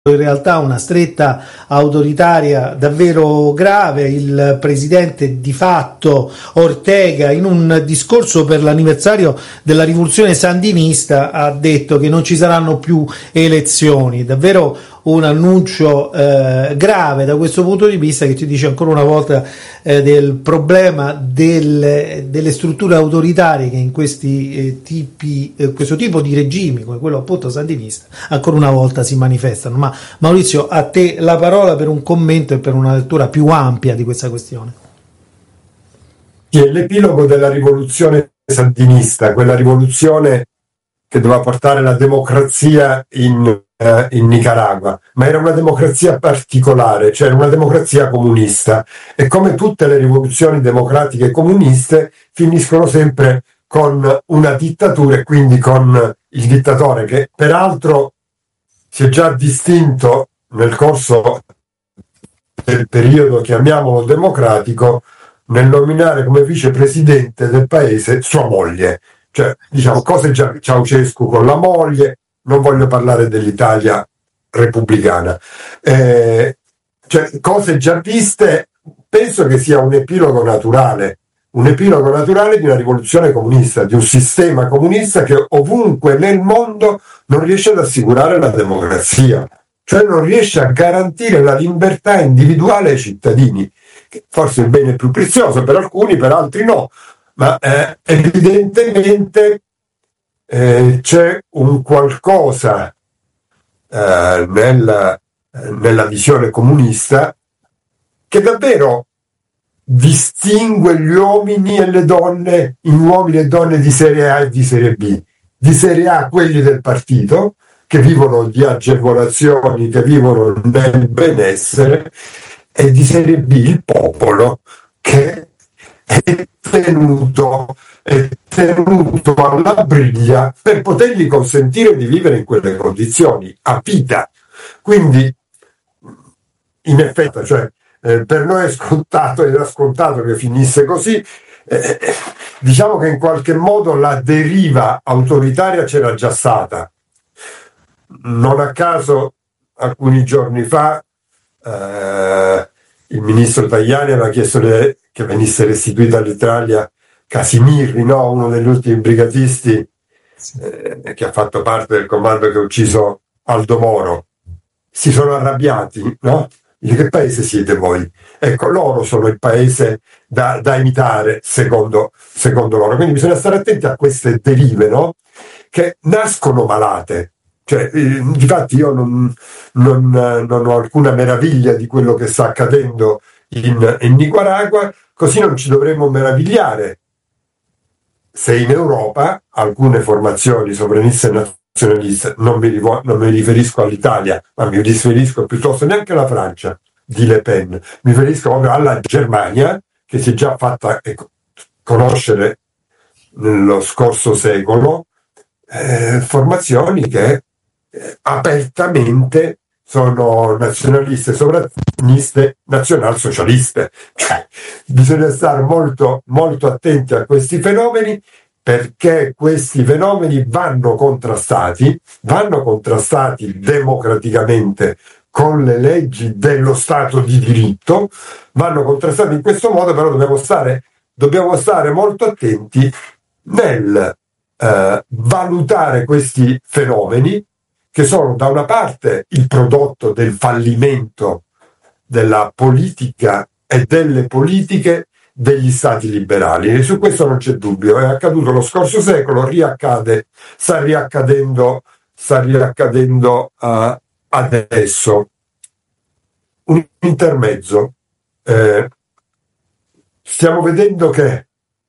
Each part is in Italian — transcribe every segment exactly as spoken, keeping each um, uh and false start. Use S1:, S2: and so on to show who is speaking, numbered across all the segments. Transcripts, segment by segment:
S1: in realtà una stretta autoritaria davvero grave. Il presidente di fatto Ortega, in un discorso per l'anniversario della rivoluzione sandinista, ha detto che non ci saranno più elezioni. Davvero un annuncio eh, grave da questo punto di vista, che ci dice ancora una volta eh, del problema del, delle strutture autoritarie che in questi eh, tipi, eh, questo tipo di regimi come quello appunto sandinista ancora una volta si manifestano. Ma Maurizio, a te la parola per un commento e per una lettura più ampia di questa questione.
S2: Sì, è l'epilogo della rivoluzione sandinista, quella rivoluzione che doveva portare la democrazia in in Nicaragua, ma era una democrazia particolare, cioè una democrazia comunista, e come tutte le rivoluzioni democratiche comuniste finiscono sempre con una dittatura e quindi con il dittatore, che peraltro si è già distinto nel corso del periodo, chiamiamolo democratico, nel nominare come vicepresidente del paese sua moglie, cioè diciamo cose già Ceausescu con la moglie. Non voglio parlare dell'Italia repubblicana, eh, cioè cose già viste. Penso che sia un epilogo naturale, un epilogo naturale di una rivoluzione comunista, di un sistema comunista che ovunque nel mondo non riesce ad assicurare la democrazia, cioè non riesce a garantire la libertà individuale ai cittadini, che forse è il bene più prezioso per alcuni, per altri no, ma eh, evidentemente Eh, c'è un qualcosa eh, nella, eh, nella visione comunista che davvero distingue gli uomini e le donne in uomini e donne di serie A e di serie B. Di serie A quelli del partito, che vivono di agevolazioni, che vivono nel benessere, e di serie B il popolo, che è tenuto è tenuto alla briglia per potergli consentire di vivere in quelle condizioni a vita. Quindi in effetti, cioè, eh, per noi è scontato, era scontato che finisse così. Eh, diciamo che in qualche modo la deriva autoritaria c'era già stata. Non a caso alcuni giorni fa eh, il ministro Tajani aveva chiesto le, che venisse restituita all'Italia Casimirri, no? Uno degli ultimi brigatisti eh, che ha fatto parte del comando che ha ucciso Aldo Moro. Si sono arrabbiati, no? Di che paese siete voi? Ecco, loro sono il paese da, da imitare secondo, secondo loro. Quindi bisogna stare attenti a queste derive, no? Che nascono malate. Cioè, eh, difatti io non, non, non ho alcuna meraviglia di quello che sta accadendo in, in Nicaragua, così non ci dovremmo meravigliare se in Europa alcune formazioni sovraniste e nazionaliste, non mi, rivo- non mi riferisco all'Italia, ma mi riferisco piuttosto neanche alla Francia di Le Pen, mi riferisco proprio alla Germania, che si è già fatta eh, conoscere nello scorso secolo, eh, formazioni che eh, apertamente sono nazionaliste, sovraniste, nazionalsocialiste. Cioè, bisogna stare molto, molto attenti a questi fenomeni, perché questi fenomeni vanno contrastati, vanno contrastati democraticamente con le leggi dello Stato di diritto, vanno contrastati in questo modo, però dobbiamo stare, dobbiamo stare molto attenti nel eh, valutare questi fenomeni, che sono da una parte il prodotto del fallimento della politica e delle politiche degli stati liberali, e su questo non c'è dubbio. È accaduto lo scorso secolo, riaccade, sta riaccadendo, sta riaccadendo uh, adesso. Un intermezzo. Eh, stiamo vedendo che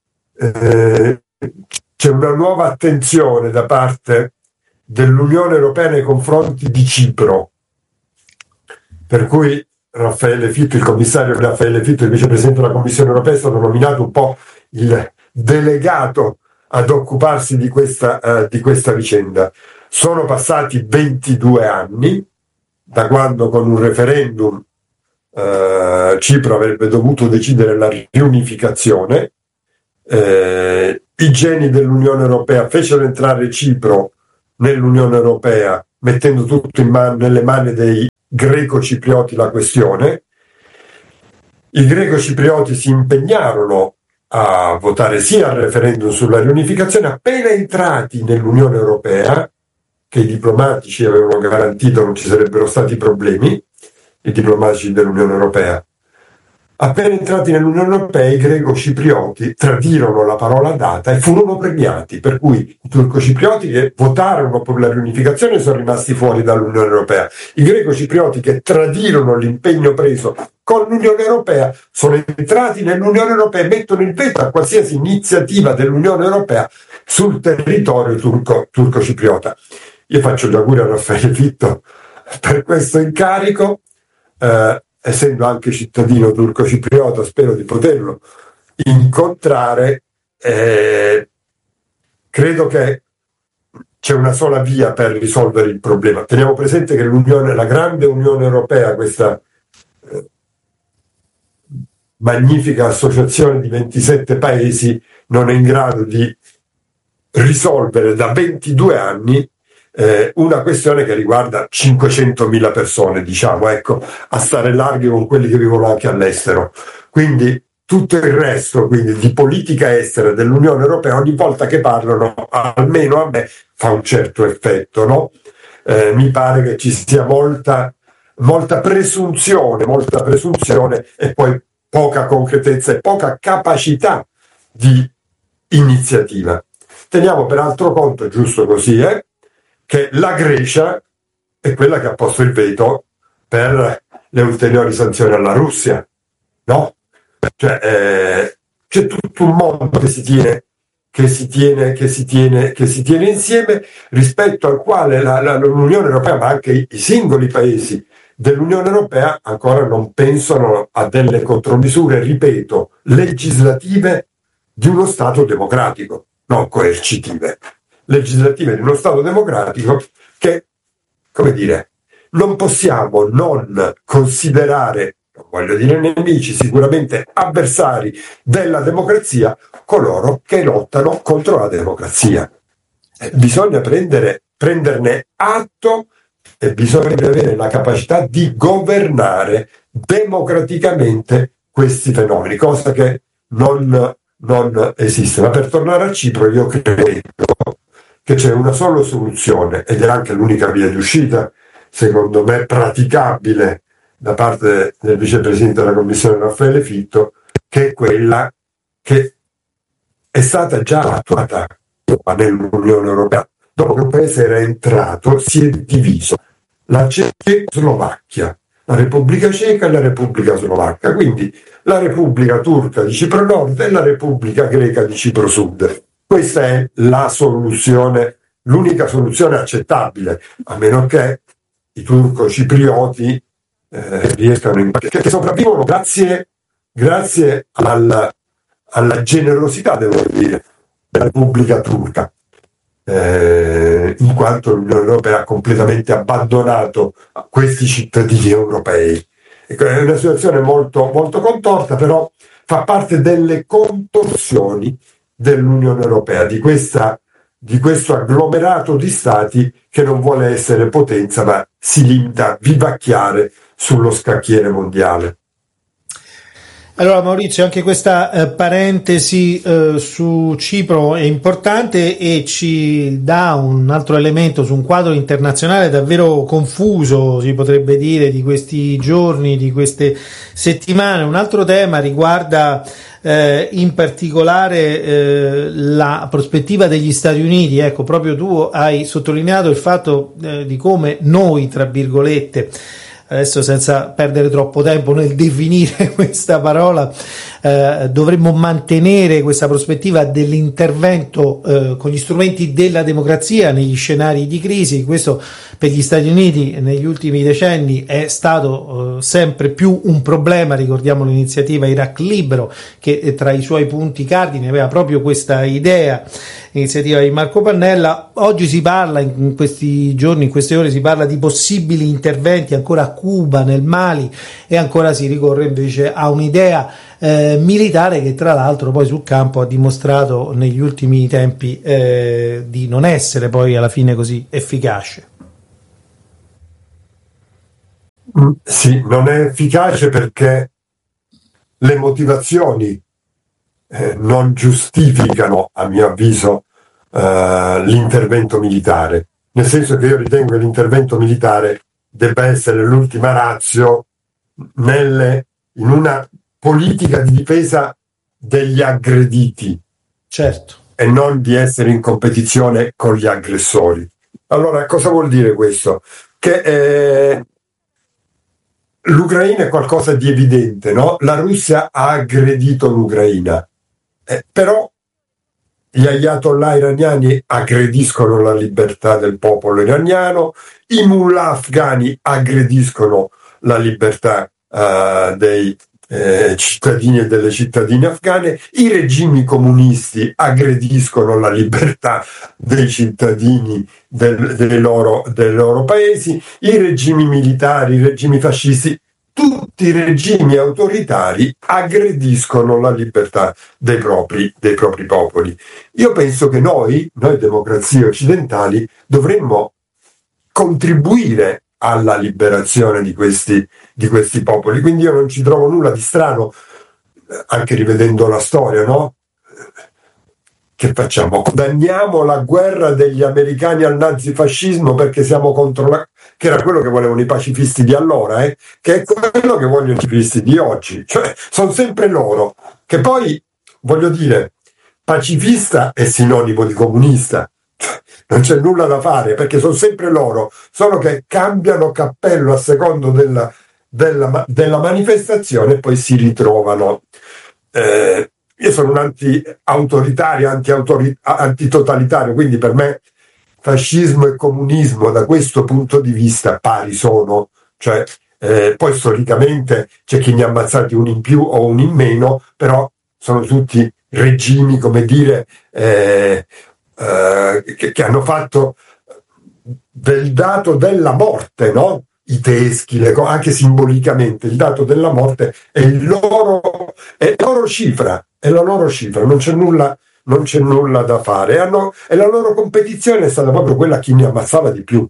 S2: eh, c'è una nuova attenzione da parte dell'Unione Europea nei confronti di Cipro, per cui Raffaele Fitto, il commissario Raffaele Fitto, il vicepresidente della Commissione Europea, è stato nominato un po' il delegato ad occuparsi di questa, uh, di questa vicenda. Sono passati ventidue anni da quando con un referendum uh, Cipro avrebbe dovuto decidere la riunificazione. Uh, I geni dell'Unione Europea fecero entrare Cipro nell'Unione Europea mettendo tutto in man- nelle mani dei greco-ciprioti la questione. I greco-ciprioti si impegnarono a votare sì al referendum sulla riunificazione. Appena entrati nell'Unione Europea, che i diplomatici avevano garantito non ci sarebbero stati problemi, i diplomatici dell'Unione Europea, appena entrati nell'Unione Europea i greco-ciprioti tradirono la parola data e furono premiati, per cui i turco-ciprioti che votarono per la riunificazione sono rimasti fuori dall'Unione Europea. I greco-ciprioti che tradirono l'impegno preso con l'Unione Europea sono entrati nell'Unione Europea e mettono il veto a qualsiasi iniziativa dell'Unione Europea sul territorio turco, turco-cipriota. Io faccio gli auguri a Raffaele Fitto per questo incarico, eh, essendo anche cittadino turco-cipriota, spero di poterlo incontrare. Eh, credo che c'è una sola via per risolvere il problema. Teniamo presente che l'Unione, la grande Unione Europea, questa eh, magnifica associazione di ventisette paesi, non è in grado di risolvere da ventidue anni Eh, una questione che riguarda cinquecentomila persone, diciamo, ecco, a stare larghi con quelli che vivono anche all'estero. Quindi tutto il resto, quindi di politica estera dell'Unione Europea, ogni volta che parlano, almeno a me, fa un certo effetto, no? Eh, mi pare che ci sia molta, molta presunzione, molta presunzione e poi poca concretezza e poca capacità di iniziativa. Teniamo peraltro conto, giusto così, eh? che la Grecia è quella che ha posto il veto per le ulteriori sanzioni alla Russia, no? Cioè, eh, c'è tutto un mondo che si tiene, che si tiene, che si tiene, che si tiene insieme, rispetto al quale la, la, l'Unione Europea, ma anche i, i singoli paesi dell'Unione Europea ancora non pensano a delle contromisure, ripeto, legislative di uno Stato democratico, non coercitive. Legislative di uno Stato democratico che, come dire, non possiamo non considerare, non voglio dire nemici, sicuramente avversari della democrazia, coloro che lottano contro la democrazia. Eh, bisogna prendere, prenderne atto e bisogna avere la capacità di governare democraticamente questi fenomeni, cosa che non, non esiste. Ma per tornare a Cipro, io credo che c'è una sola soluzione, ed è anche l'unica via di uscita, secondo me praticabile da parte del vicepresidente della Commissione Raffaele Fitto, che è quella che è stata già attuata nell'Unione Europea. Dopo che un paese era entrato, si è diviso la Cecoslovacchia, la Repubblica Ceca e la Repubblica Slovacca, quindi la Repubblica Turca di Cipro Nord e la Repubblica Greca di Cipro Sud. Questa è la soluzione, l'unica soluzione accettabile, a meno che i turco-ciprioti eh, riescano in... che sopravvivono grazie, grazie alla, alla generosità, devo dire, della Repubblica Turca, eh, in quanto l'Unione Europea ha completamente abbandonato questi cittadini europei. Ecco, è una situazione molto, molto contorta, però fa parte delle contorsioni dell'Unione Europea, di, questa, di questo agglomerato di stati che non vuole essere potenza ma si limita a vivacchiare sullo scacchiere mondiale.
S1: Allora Maurizio, anche questa eh, parentesi eh, su Cipro è importante e ci dà un altro elemento su un quadro internazionale davvero confuso, si potrebbe dire, di questi giorni, di queste settimane. Un altro tema riguarda eh, in particolare eh, la prospettiva degli Stati Uniti. Ecco, proprio tu hai sottolineato il fatto eh, di come noi, tra virgolette, adesso senza perdere troppo tempo nel definire questa parola, eh, dovremmo mantenere questa prospettiva dell'intervento eh, con gli strumenti della democrazia negli scenari di crisi. Questo per gli Stati Uniti negli ultimi decenni è stato eh, sempre più un problema. Ricordiamo l'iniziativa Iraq Libero, che eh, tra i suoi punti cardine aveva proprio questa idea, iniziativa di Marco Pannella. Oggi si parla, in questi giorni, in queste ore, si parla di possibili interventi ancora a Cuba, nel Mali, e ancora si ricorre invece a un'idea eh, militare che tra l'altro poi sul campo ha dimostrato negli ultimi tempi eh, di non essere poi alla fine così efficace.
S2: Mm, sì, non è efficace perché le motivazioni eh, non giustificano, a mio avviso, eh, l'intervento militare. Nel senso che io ritengo che l'intervento militare debba essere l'ultima ratio nelle, in una politica di difesa degli aggrediti.
S1: Certo.
S2: E non di essere in competizione con gli aggressori. Allora, cosa vuol dire questo? Che eh, l'Ucraina è qualcosa di evidente, no? La Russia ha aggredito l'Ucraina, eh, però gli ayatollah iraniani aggrediscono la libertà del popolo iraniano, i mullah afghani aggrediscono la libertà uh, dei eh, cittadini e delle cittadine afghane, i regimi comunisti aggrediscono la libertà dei cittadini del, dei, loro, dei loro paesi, i regimi militari, i regimi fascisti, tutti i regimi autoritari aggrediscono la libertà dei propri, dei propri popoli. Io penso che noi, noi democrazie occidentali, dovremmo contribuire alla liberazione di questi, di questi popoli. Quindi io non ci trovo nulla di strano, anche rivedendo la storia, no? Che facciamo? Condanniamo la guerra degli americani al nazifascismo perché siamo contro la... che era quello che volevano i pacifisti di allora, eh? Che è quello che vogliono i pacifisti di oggi. Cioè, sono sempre loro. Che poi, voglio dire, pacifista è sinonimo di comunista. Non c'è nulla da fare perché sono sempre loro, solo che cambiano cappello a secondo della, della, della manifestazione e poi si ritrovano. Eh, io sono un anti-autoritario, anti-autori- antitotalitario, quindi per me fascismo e comunismo da questo punto di vista pari sono. Cioè, eh, poi storicamente c'è chi ne ha ammazzati un in più o un in meno, però sono tutti regimi, come dire, eh, Uh, che, che hanno fatto del dato della morte, no? I teschi, le co- anche simbolicamente, il dato della morte è il loro, è la loro cifra, è la loro cifra, non c'è nulla, non c'è nulla da fare. E, hanno, e la loro competizione è stata proprio quella chi ne ammazzava di più,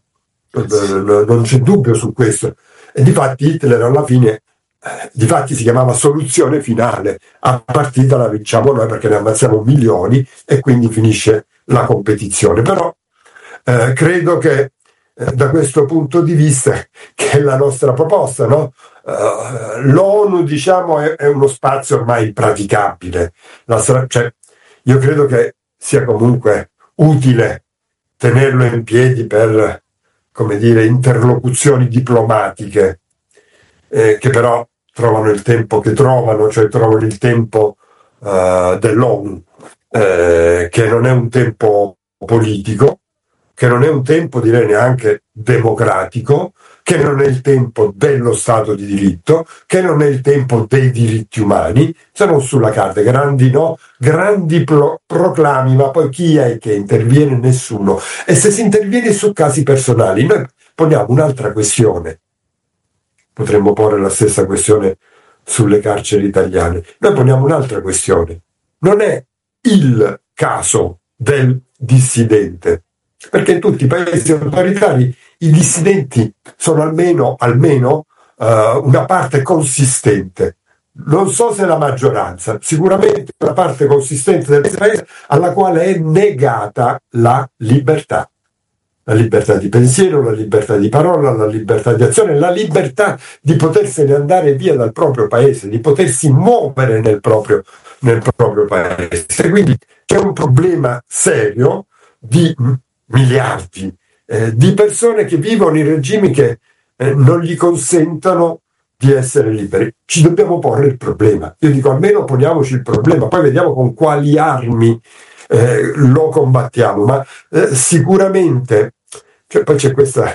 S2: non c'è dubbio su questo. E difatti Hitler alla fine, eh, difatti si chiamava soluzione finale, a partita la vinciamo noi perché ne ammazziamo milioni e quindi finisce la competizione. Però eh, credo che eh, da questo punto di vista, che è la nostra proposta, no? Uh, l'ONU, diciamo, è, è uno spazio ormai impraticabile. La, cioè, io credo che sia comunque utile tenerlo in piedi per, come dire, interlocuzioni diplomatiche, eh, che però trovano il tempo che trovano, cioè trovano il tempo uh, dell'ONU. Eh, che non è un tempo politico, che non è un tempo, direi, neanche democratico, che non è il tempo dello Stato di diritto, che non è il tempo dei diritti umani. Sono sulla carta grandi, no? Grandi pro- proclami, ma poi chi è che interviene? Nessuno. E se si interviene su casi personali, noi poniamo un'altra questione. Potremmo porre la stessa questione sulle carceri italiane. Noi poniamo un'altra questione. Non è il caso del dissidente, perché in tutti i paesi autoritari i dissidenti sono almeno, almeno uh, una parte consistente. Non so se la maggioranza, sicuramente una parte consistente del paese alla quale è negata la libertà. La libertà di pensiero, la libertà di parola, la libertà di azione, la libertà di potersene andare via dal proprio paese, di potersi muovere nel proprio, nel proprio paese. Quindi c'è un problema serio di miliardi eh, di persone che vivono in regimi che eh, non gli consentono di essere liberi. Ci dobbiamo porre il problema. Io dico, almeno poniamoci il problema, poi vediamo con quali armi Eh, lo combattiamo, ma eh, sicuramente, cioè, poi c'è questa,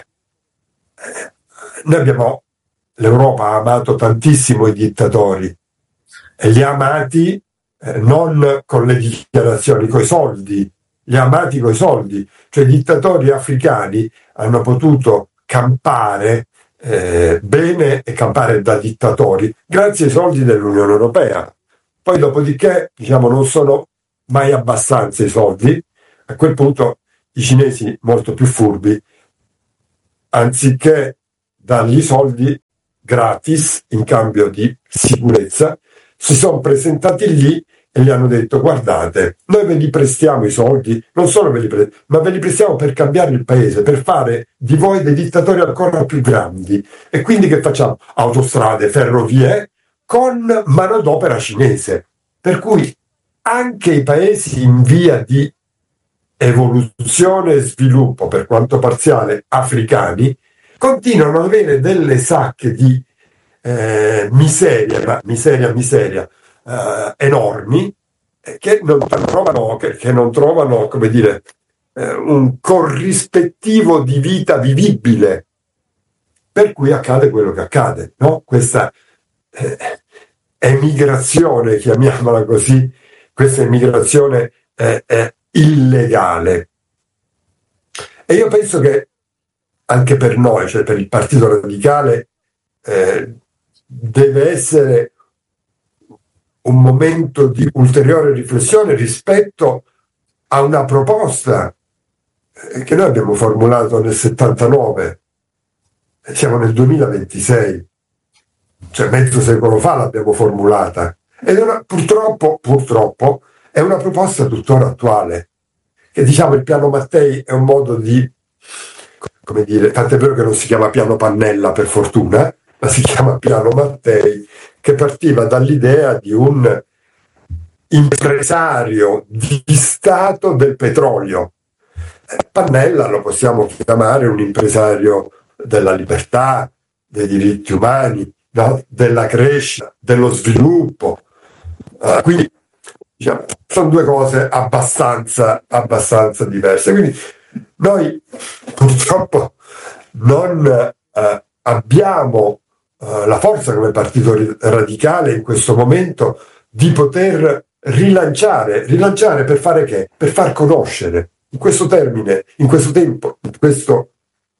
S2: eh, noi abbiamo, l'Europa ha amato tantissimo i dittatori e li ha amati eh, non con le dichiarazioni, coi soldi, li ha amati coi soldi, cioè i dittatori africani hanno potuto campare eh, bene e campare da dittatori grazie ai soldi dell'Unione Europea. Poi dopodiché, diciamo, non sono mai abbastanza i soldi. A quel punto i cinesi, molto più furbi, anziché dargli i soldi, gratis in cambio di sicurezza, si sono presentati lì e gli hanno detto: guardate, noi ve li prestiamo i soldi, non solo ve li prestiamo, ma ve li prestiamo per cambiare il paese, per fare di voi dei dittatori ancora più grandi. E quindi che facciamo? Autostrade, ferrovie, con manodopera cinese. Per cui anche i paesi in via di evoluzione e sviluppo, per quanto parziale, africani, continuano ad avere delle sacche di eh, miseria, ma miseria, miseria, eh, enormi, eh, che non trovano, che, che non trovano, come dire, eh, un corrispettivo di vita vivibile. Per cui accade quello che accade, no? Questa eh, emigrazione, chiamiamola così, questa emigrazione eh, è illegale. E io penso che anche per noi, cioè per il Partito Radicale, eh, deve essere un momento di ulteriore riflessione rispetto a una proposta eh, che noi abbiamo formulato nel settantanove. Siamo nel duemilaventisei, cioè mezzo secolo fa l'abbiamo formulata, ed è una, purtroppo, purtroppo è una proposta tuttora attuale, che diciamo il piano Mattei è un modo di, come dire, tant'è vero che non si chiama piano Pannella per fortuna, ma si chiama piano Mattei, che partiva dall'idea di un impresario di Stato del petrolio. Pannella lo possiamo chiamare un impresario della libertà, dei diritti umani, no? Della crescita, dello sviluppo. Uh, quindi diciamo, sono due cose abbastanza, abbastanza diverse. Quindi noi purtroppo non uh, abbiamo uh, la forza come partito radicale in questo momento di poter rilanciare, rilanciare per fare che? Per far conoscere. In questo termine, in questo tempo, in questo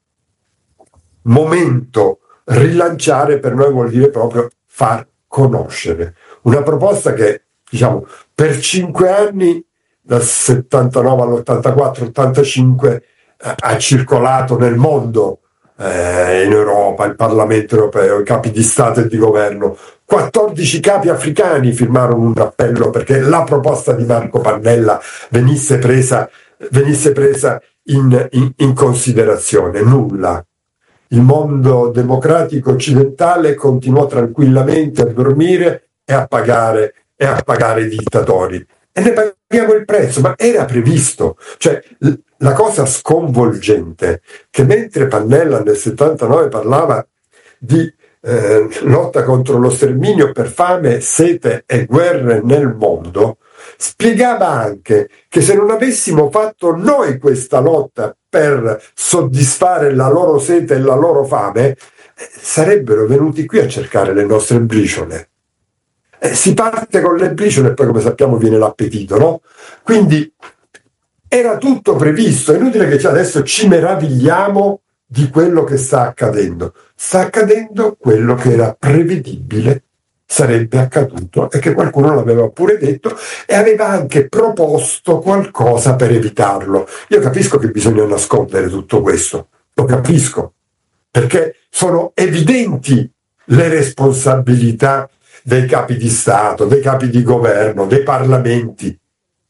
S2: momento, rilanciare per noi vuol dire proprio far conoscere. Una proposta che, diciamo, per cinque anni, dal settantanove all'ottantaquattro ottantacinque, eh, ha circolato nel mondo, eh, in Europa, il Parlamento europeo, i capi di Stato e di governo. quattordici capi africani firmarono un appello perché la proposta di Marco Pannella venisse presa, venisse presa in, in, in considerazione. Nulla. Il mondo democratico occidentale continuò tranquillamente a dormire e a pagare, e a pagare i dittatori. E ne paghiamo il prezzo, ma era previsto. Cioè, la cosa sconvolgente, che mentre Pannella nel settantanove parlava di eh, lotta contro lo sterminio per fame, sete e guerre nel mondo, spiegava anche che se non avessimo fatto noi questa lotta per soddisfare la loro sete e la loro fame, eh, sarebbero venuti qui a cercare le nostre briciole. Eh, si parte con le briciole e poi, come sappiamo, viene l'appetito, no? Quindi era tutto previsto. È inutile che adesso ci meravigliamo di quello che sta accadendo. Sta accadendo quello che era prevedibile sarebbe accaduto e che qualcuno l'aveva pure detto e aveva anche proposto qualcosa per evitarlo. Io capisco che bisogna nascondere tutto questo, lo capisco, perché sono evidenti le responsabilità dei capi di Stato, dei capi di governo, dei parlamenti,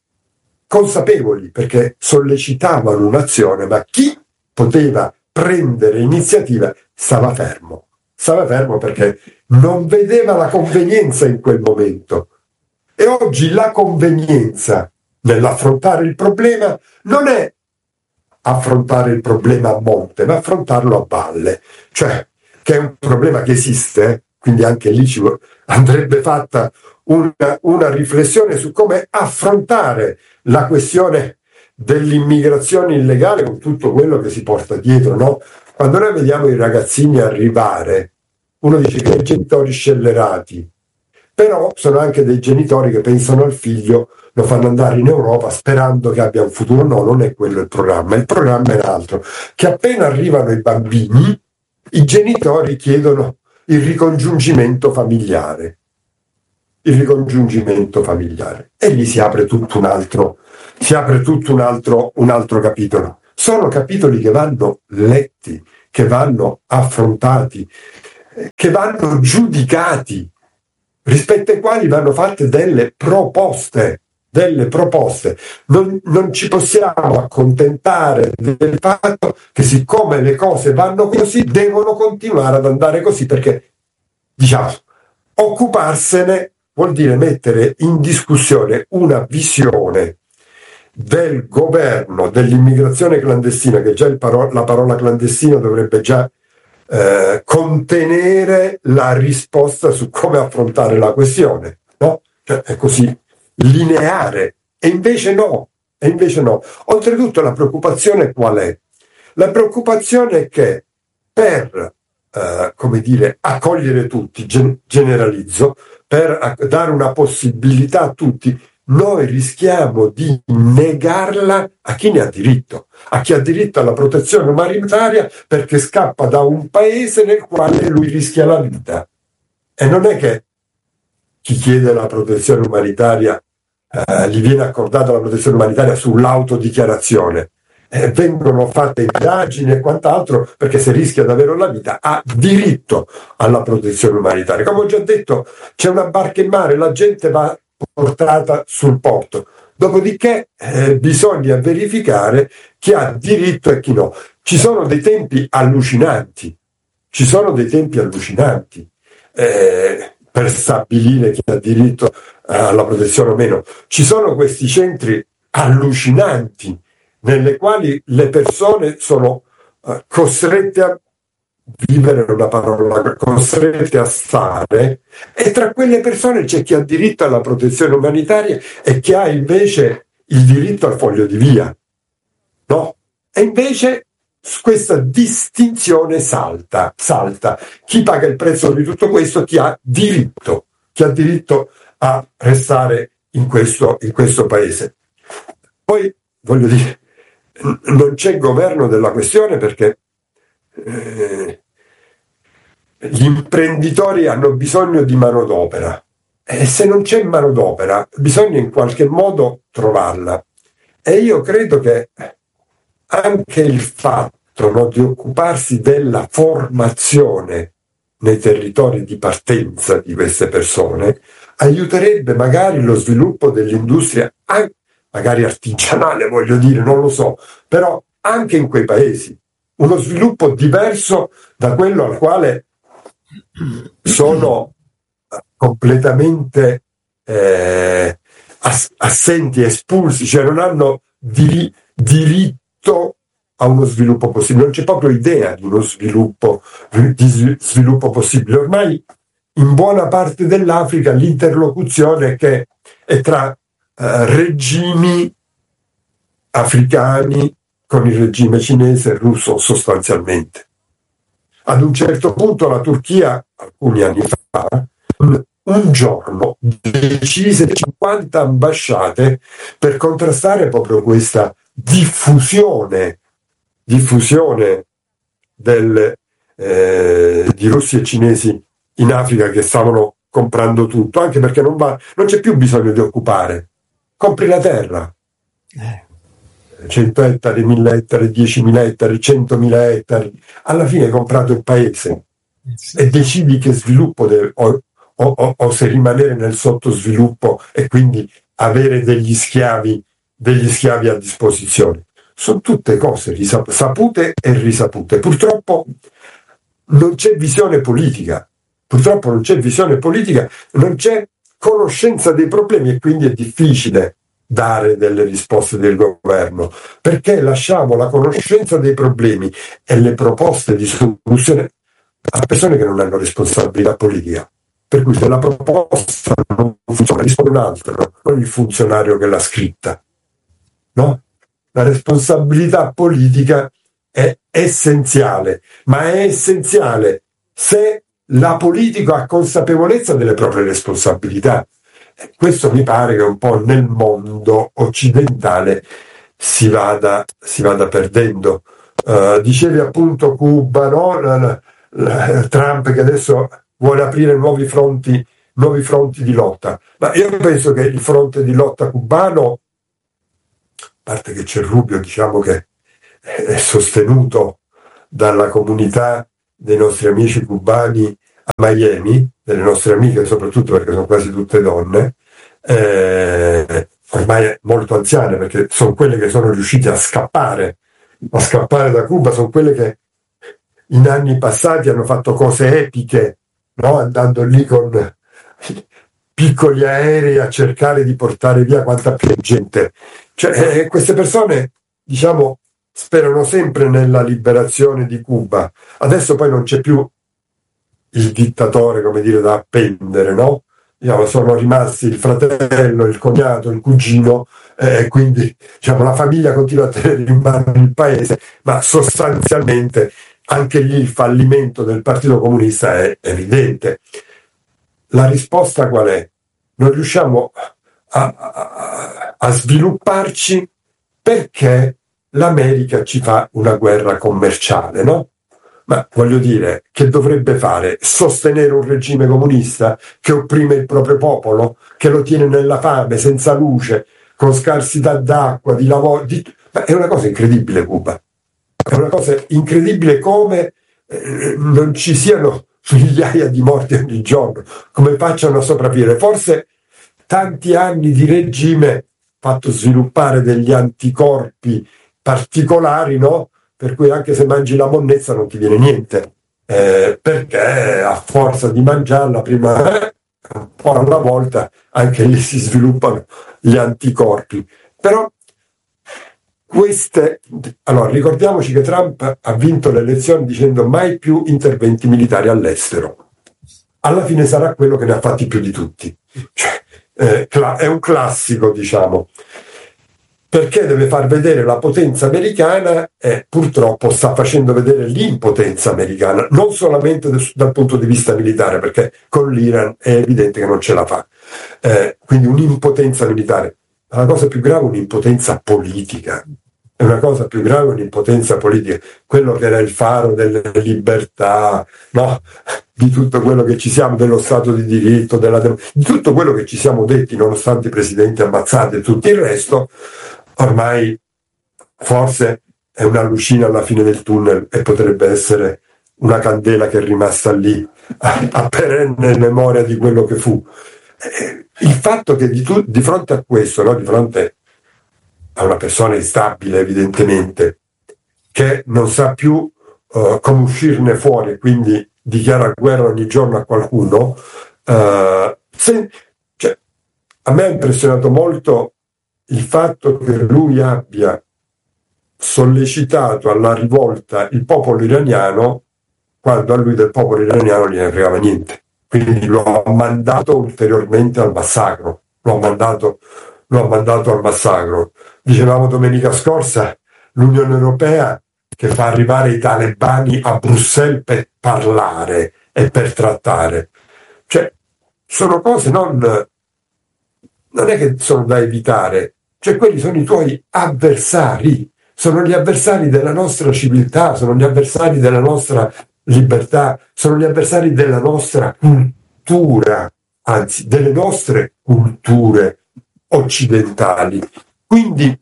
S2: consapevoli perché sollecitavano un'azione, ma chi poteva prendere iniziativa stava fermo. Stava fermo perché non vedeva la convenienza in quel momento. E oggi la convenienza nell'affrontare il problema non è affrontare il problema a monte, ma affrontarlo a valle. Cioè, che è un problema che esiste, eh? Quindi anche lì ci andrebbe fatta una, una riflessione su come affrontare la questione dell'immigrazione illegale con tutto quello che si porta dietro, no? Quando noi vediamo i ragazzini arrivare, uno dice che i genitori scellerati, però sono anche dei genitori che pensano al figlio, lo fanno andare in Europa sperando che abbia un futuro. No, non è quello il programma, il programma è l'altro, che appena arrivano i bambini, i genitori chiedono il ricongiungimento familiare, il ricongiungimento familiare, e lì si apre tutto un altro, si apre tutto un altro, un altro capitolo. Sono capitoli che vanno letti, che vanno affrontati. che vanno giudicati, rispetto ai quali vanno fatte delle proposte, delle proposte. Non, non ci possiamo accontentare del fatto che siccome le cose vanno così, devono continuare ad andare così, perché, diciamo, occuparsene vuol dire mettere in discussione una visione del governo dell'immigrazione clandestina, che già il paro- la parola clandestina dovrebbe già eh, contenere la risposta su come affrontare la questione, no? Cioè, è così lineare, e invece no, e invece no. Oltretutto la preoccupazione qual è? La preoccupazione è che per eh, come dire, accogliere tutti, gen- generalizzo, per a- dare una possibilità a tutti, noi rischiamo di negarla a chi ne ha diritto, a chi ha diritto alla protezione umanitaria perché scappa da un paese nel quale lui rischia la vita. E non è che chi chiede la protezione umanitaria eh, gli viene accordata la protezione umanitaria sull'autodichiarazione. Eh, vengono fatte indagini e quant'altro, perché se rischia davvero la vita ha diritto alla protezione umanitaria. Come ho già detto, c'è una barca in mare, la gente va portata sul porto, dopodiché eh, bisogna verificare chi ha diritto e chi no. Ci sono dei tempi allucinanti, ci sono dei tempi allucinanti eh, per stabilire chi ha diritto alla protezione o meno. Ci sono questi centri allucinanti nelle quali le persone sono uh, costrette a vivere, una parola, costrette a stare, e tra quelle persone c'è chi ha diritto alla protezione umanitaria e chi ha invece il diritto al foglio di via, no? E invece questa distinzione salta, salta. Chi paga il prezzo di tutto questo? Chi ha diritto, chi ha diritto a restare in questo, in questo paese. Poi, voglio dire, non c'è governo della questione perché eh, gli imprenditori hanno bisogno di manodopera, e se non c'è manodopera bisogna in qualche modo trovarla, e io credo che anche il fatto, no, di occuparsi della formazione nei territori di partenza di queste persone aiuterebbe magari lo sviluppo dell'industria, anche magari artigianale, voglio dire, non lo so, però anche in quei paesi, uno sviluppo diverso da quello al quale sono completamente eh, ass- assenti, espulsi, cioè non hanno diri- diritto a uno sviluppo possibile, non c'è proprio idea di uno sviluppo, di sviluppo possibile. Ormai in buona parte dell'Africa l'interlocuzione che è tra Uh, regimi africani con il regime cinese e russo, sostanzialmente. Ad un certo punto la Turchia, alcuni anni fa, un, un giorno decise cinquanta ambasciate per contrastare proprio questa diffusione, diffusione del, eh, di russi e cinesi in Africa, che stavano comprando tutto, anche perché non, va, non c'è più bisogno di occupare. Compri la terra, cento ettari, mille ettari, diecimila ettari, centomila ettari, alla fine hai comprato il paese e decidi che sviluppo deve, o, o, o se rimanere nel sottosviluppo e quindi avere degli schiavi, degli schiavi a disposizione. Sono tutte cose risap- sapute e risapute. Purtroppo non c'è visione politica, purtroppo non c'è visione politica, non c'è conoscenza dei problemi, e quindi è difficile dare delle risposte del governo, perché lasciamo la conoscenza dei problemi e le proposte di soluzione a persone che non hanno responsabilità politica. Per cui se la proposta non funziona, risponde un altro, non il funzionario che l'ha scritta, no? La responsabilità politica è essenziale, ma è essenziale se la politica ha consapevolezza delle proprie responsabilità. Questo mi pare che un po' nel mondo occidentale si vada, si vada perdendo. Uh, dicevi appunto Cuba, no? la, la, la, Trump che adesso vuole aprire nuovi fronti, nuovi fronti di lotta, ma io penso che il fronte di lotta cubano, a parte che c'è Rubio, diciamo che è sostenuto dalla comunità dei nostri amici cubani Miami, delle nostre amiche soprattutto perché sono quasi tutte donne, eh, ormai molto anziane, perché sono quelle che sono riuscite a scappare, a scappare da Cuba, sono quelle che in anni passati hanno fatto cose epiche, no? Andando lì con piccoli aerei a cercare di portare via quanta più gente. Cioè, eh, queste persone, diciamo, sperano sempre nella liberazione di Cuba. Adesso poi non c'è più il dittatore, come dire, da appendere, no? Diciamo, sono rimasti il fratello, il cognato, il cugino, e eh, quindi diciamo, la famiglia continua a tenere in mano il paese, ma sostanzialmente anche lì il fallimento del Partito Comunista è evidente. La risposta qual è? Non riusciamo a, a, a svilupparci perché l'America ci fa una guerra commerciale, no? Ma voglio dire, che dovrebbe fare? Sostenere un regime comunista che opprime il proprio popolo, che lo tiene nella fame, senza luce, con scarsità d'acqua, di lavoro. Di... Ma è una cosa incredibile, Cuba. È una cosa incredibile come eh, non ci siano migliaia di morti ogni giorno, come facciano a sopravvivere. Forse tanti anni di regime fatto sviluppare degli anticorpi particolari, no? Per cui anche se mangi la monnezza non ti viene niente, eh, perché a forza di mangiarla prima eh, un po' alla volta anche lì si sviluppano gli anticorpi. Però queste, allora ricordiamoci che Trump ha vinto le elezioni dicendo mai più interventi militari all'estero. Alla fine sarà quello che ne ha fatti più di tutti. Cioè, eh, è un classico, diciamo, perché deve far vedere la potenza americana e purtroppo sta facendo vedere l'impotenza americana, non solamente dal punto di vista militare, perché con l'Iran è evidente che non ce la fa. Eh, quindi un'impotenza militare. Ma la cosa più grave è un'impotenza politica. È una cosa più grave un'impotenza politica. Quello che era il faro delle libertà, no? Di tutto quello che ci siamo, dello Stato di diritto, della dem- di tutto quello che ci siamo detti, nonostante i presidenti ammazzati e tutto il resto, ormai forse è una lucina alla fine del tunnel e potrebbe essere una candela che è rimasta lì a, a perenne memoria di quello che fu. Il fatto che di, tu, di fronte a questo, no, di fronte a una persona instabile evidentemente, che non sa più uh, come uscirne fuori e quindi dichiara guerra ogni giorno a qualcuno, uh, se, cioè, a me ha impressionato molto il fatto che lui abbia sollecitato alla rivolta il popolo iraniano quando a lui del popolo iraniano non gliene fregava niente. Quindi lo ha mandato ulteriormente al massacro, lo ha mandato, lo ha mandato al massacro. Dicevamo domenica scorsa, l'Unione Europea che fa arrivare i talebani a Bruxelles per parlare e per trattare. Cioè, sono cose non, non è che sono da evitare, cioè quelli sono i tuoi avversari, sono gli avversari della nostra civiltà, sono gli avversari della nostra libertà, sono gli avversari della nostra cultura, anzi delle nostre culture occidentali. Quindi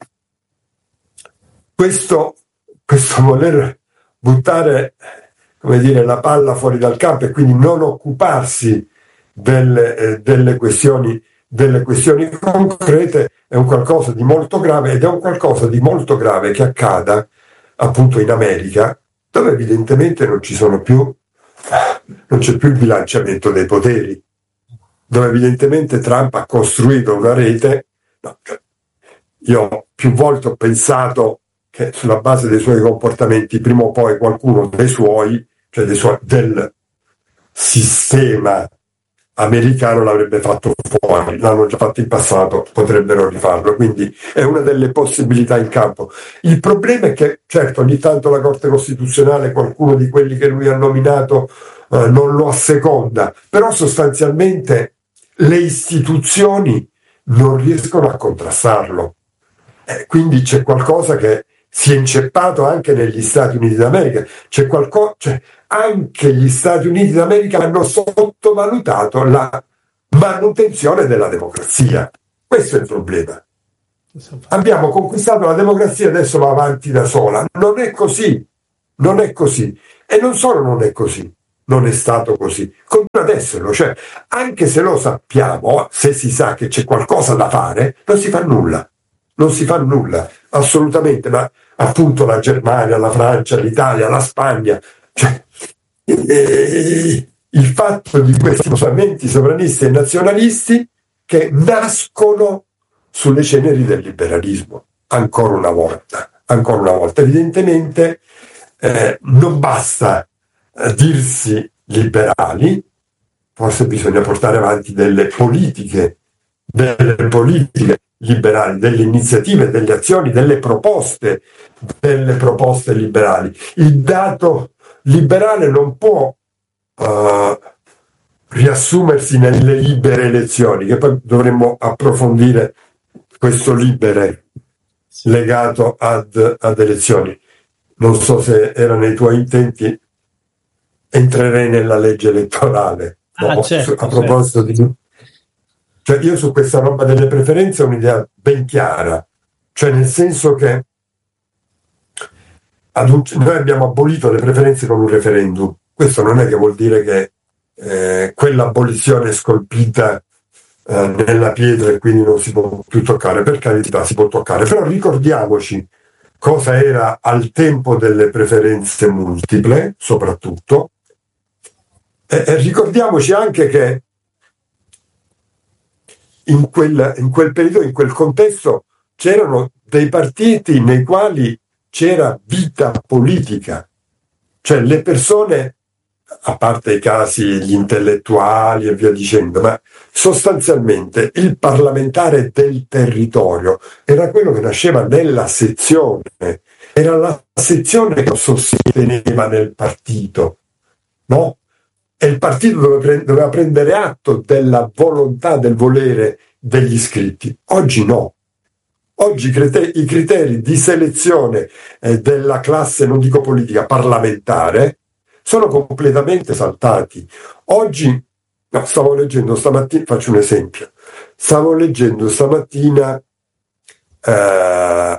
S2: questo, questo voler buttare, come dire, la palla fuori dal campo e quindi non occuparsi delle, eh, delle questioni delle questioni concrete è un qualcosa di molto grave, ed è un qualcosa di molto grave che accada appunto in America, dove evidentemente non ci sono più, non c'è più il bilanciamento dei poteri, dove evidentemente Trump ha costruito una rete. No, cioè, io più volte ho pensato che sulla base dei suoi comportamenti prima o poi qualcuno dei suoi, cioè dei suoi, del sistema americano l'avrebbe fatto fuori, l'hanno già fatto in passato, potrebbero rifarlo, quindi è una delle possibilità in campo. Il problema è che certo ogni tanto la Corte Costituzionale, qualcuno di quelli che lui ha nominato eh, non lo asseconda, però sostanzialmente le istituzioni non riescono a contrastarlo, eh, quindi c'è qualcosa che si è inceppato anche negli Stati Uniti d'America, c'è qualcosa, cioè, anche gli Stati Uniti d'America hanno sottovalutato la manutenzione della democrazia. Questo è il problema. Abbiamo conquistato la democrazia, adesso va avanti da sola. Non è così, non è così. E non solo non è così, non è stato così, continua ad esserlo, cioè anche se lo sappiamo, se si sa che c'è qualcosa da fare, non si fa nulla, non si fa nulla, assolutamente, ma appunto la Germania, la Francia, l'Italia, la Spagna, cioè, eh, il fatto di questi movimenti sovranisti e nazionalisti che nascono sulle ceneri del liberalismo, ancora una volta, ancora una volta, evidentemente eh, non basta dirsi liberali, forse bisogna portare avanti delle politiche, delle politiche liberali, delle iniziative, delle azioni, delle proposte, delle proposte liberali. Il dato liberale non può uh, riassumersi nelle libere elezioni, che poi dovremmo approfondire questo libere legato ad, ad elezioni. Non so se era nei tuoi intenti. Entrerei nella legge elettorale.
S1: Ah,
S2: no?
S1: certo,
S2: A proposito certo. di... Cioè io su questa roba delle preferenze ho un'idea ben chiara, cioè nel senso che ad un... noi abbiamo abolito le preferenze con un referendum. Questo non è che vuol dire che eh, quell'abolizione è scolpita eh, nella pietra e quindi non si può più toccare. Per carità, si può toccare, però ricordiamoci cosa era al tempo delle preferenze multiple, soprattutto. E, e ricordiamoci anche che in quel, in quel periodo, in quel contesto, c'erano dei partiti nei quali c'era vita politica, cioè le persone, a parte i casi, gli intellettuali e via dicendo, ma sostanzialmente il parlamentare del territorio era quello che nasceva nella sezione, era la sezione che sosteneva nel partito, no? E il partito doveva prendere atto della volontà, del volere degli iscritti. Oggi no. Oggi i criteri di selezione eh, della classe, non dico politica, parlamentare, sono completamente saltati. Oggi, no, stavo leggendo stamattina, faccio un esempio, stavo leggendo stamattina eh,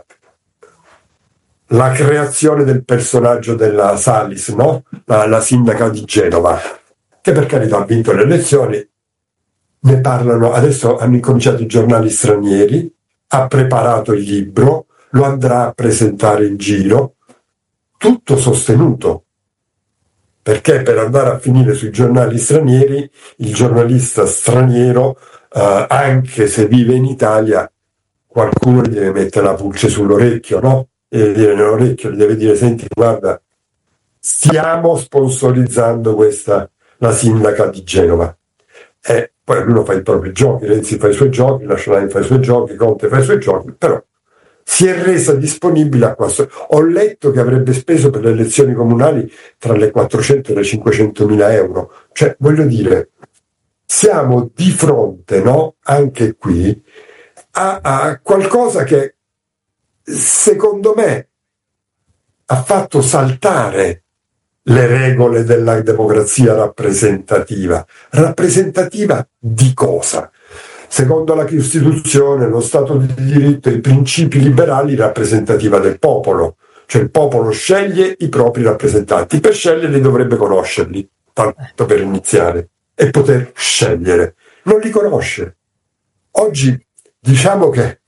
S2: la creazione del personaggio della Salis, no? La, la sindaca di Genova, che per carità ha vinto le elezioni, ne parlano, adesso hanno incominciato i giornali stranieri, ha preparato il libro, lo andrà a presentare in giro, tutto sostenuto, perché per andare a finire sui giornali stranieri, il giornalista straniero, eh, anche se vive in Italia, qualcuno gli deve mettere la pulce sull'orecchio, no? E deve dire nell'orecchio, gli deve dire, senti, guarda, stiamo sponsorizzando questa, la sindaca di Genova. E poi ognuno fa i propri giochi, Renzi fa i suoi giochi, Lasciolani fa i suoi giochi, Conte fa i suoi giochi, però si è resa disponibile a questo. Ho letto che avrebbe speso per le elezioni comunali tra le quattrocento e le cinquecentomila euro. Cioè, voglio dire, siamo di fronte, no? Anche qui, a, a qualcosa che, secondo me, ha fatto saltare le regole della democrazia rappresentativa. Rappresentativa di cosa? Secondo la Costituzione, lo Stato di diritto e i principi liberali, rappresentativa del popolo. Cioè il popolo sceglie i propri rappresentanti. Per sceglierli dovrebbe conoscerli, tanto per iniziare, e poter scegliere. Non li conosce. Oggi diciamo che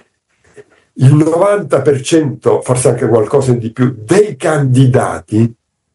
S2: il novanta per cento, forse anche qualcosa di più, dei candidati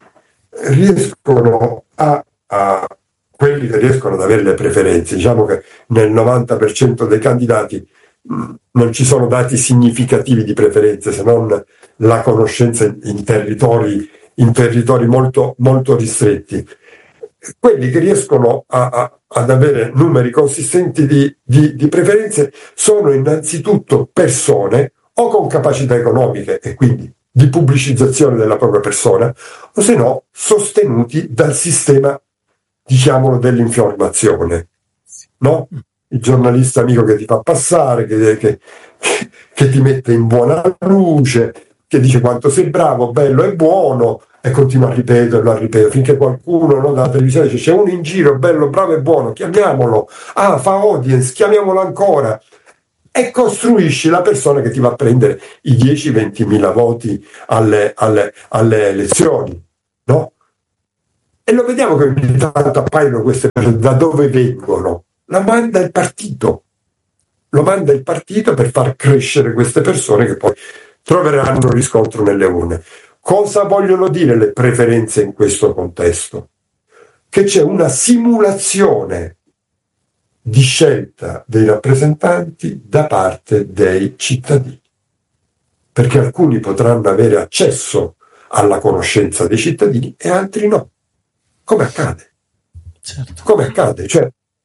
S2: riescono a, a quelli che riescono ad avere le preferenze, diciamo che nel novanta per cento dei candidati mh, non ci sono dati significativi di preferenze, se non la conoscenza in, in territori in territori molto, molto ristretti. Quelli che riescono a, a, ad avere numeri consistenti di, di, di preferenze sono innanzitutto persone o con capacità economiche e quindi di pubblicizzazione della propria persona, o se no sostenuti dal sistema, diciamolo, dell'informazione, no? Il giornalista amico che ti fa passare, che, che, che ti mette in buona luce, che dice quanto sei bravo, bello e buono, e continua a ripeterlo, a ripeterlo, finché qualcuno, no, dalla televisione dice c'è uno in giro, bello, bravo e buono, chiamiamolo, ah, fa audience, chiamiamolo ancora. E costruisci la persona che ti va a prendere i dieci venti mila voti alle, alle, alle elezioni, no? E lo vediamo che ogni tanto appaiono queste persone, da dove vengono? La manda il partito, lo manda il partito per far crescere queste persone che poi troveranno riscontro nelle urne. Cosa vogliono dire le preferenze in questo contesto? Che c'è una simulazione di scelta dei rappresentanti da parte dei cittadini, perché alcuni potranno avere accesso alla conoscenza dei cittadini e altri no, come accade.
S1: Certo.
S2: Come accade, cioè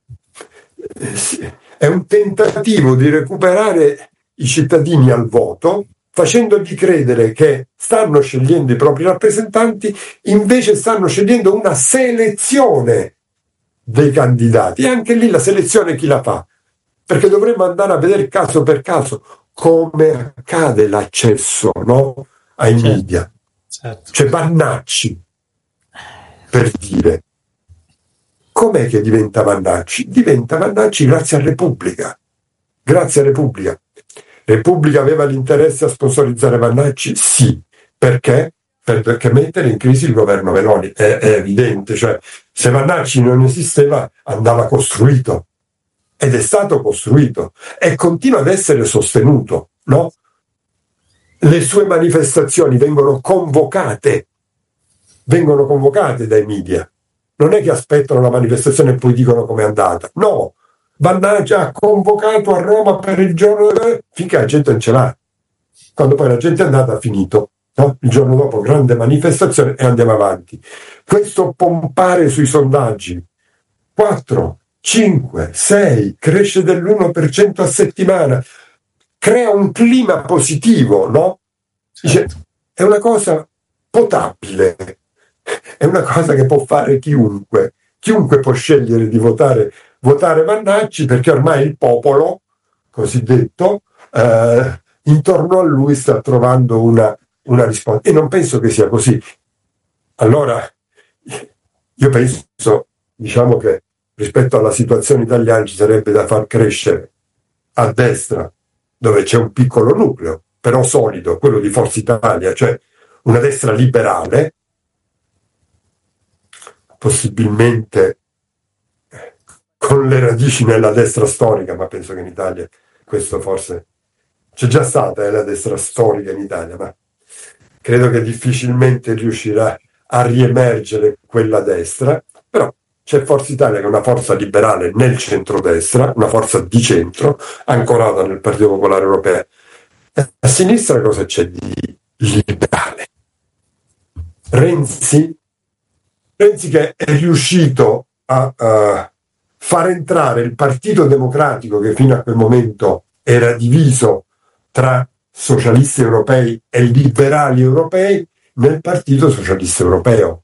S2: è un tentativo di recuperare i cittadini al voto, facendogli credere che stanno scegliendo i propri rappresentanti, invece stanno scegliendo una selezione dei candidati. E anche lì la selezione chi la fa? Perché dovremmo andare a vedere caso per caso come accade l'accesso, no? Ai
S1: certo.
S2: media.
S1: Certo.
S2: C'è Vannacci, per dire. Com'è che diventa Vannacci? Diventa Vannacci grazie a Repubblica. Grazie a Repubblica. Repubblica aveva l'interesse a sponsorizzare Vannacci? Sì. Perché? Perché mettere in crisi il governo Meloni. È, è evidente. Cioè, se Vannacci non esisteva, andava costruito. Ed è stato costruito. E continua ad essere sostenuto, no? Le sue manifestazioni vengono convocate. Vengono convocate dai media. Non è che aspettano la manifestazione e poi dicono com'è andata. No, Vannacci ha convocato a Roma per il giorno eh, finché la gente non ce l'ha. Quando poi la gente è andata ha finito, no? Il giorno dopo grande manifestazione e andiamo avanti. Questo pompare sui sondaggi quattro, cinque, sei, cresce dell'uno per cento a settimana, crea un clima positivo, no? Dice,
S1: Certo.
S2: è una cosa potabile. È una cosa che può fare chiunque. Chiunque può scegliere di votare, votare Vannacci, perché ormai il popolo, cosiddetto, eh, intorno a lui sta trovando una, una risposta. E non penso che sia così. Allora, io penso, diciamo che rispetto alla situazione italiana ci sarebbe da far crescere a destra, dove c'è un piccolo nucleo, però solido, quello di Forza Italia, cioè una destra liberale, possibilmente con le radici nella destra storica, ma penso che in Italia questo forse c'è già stata eh, la destra storica in Italia, ma credo che difficilmente riuscirà a riemergere quella destra. Però c'è Forza Italia che è una forza liberale nel centrodestra, una forza di centro ancorata nel Partito Popolare Europeo. A sinistra cosa c'è di liberale? Renzi Renzi che è riuscito a uh, far entrare il Partito Democratico, che fino a quel momento era diviso tra socialisti europei e liberali europei, nel Partito Socialista Europeo.